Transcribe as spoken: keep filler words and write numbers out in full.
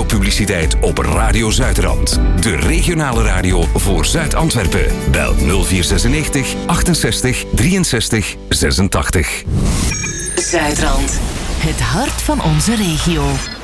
publiciteit op Radio Zuidrand. De regionale radio voor Zuid-Antwerpen. Bel nul vier zesennegentig achtenzestig drieënzestig zesentachtig. Zuidrand. Het hart van onze regio.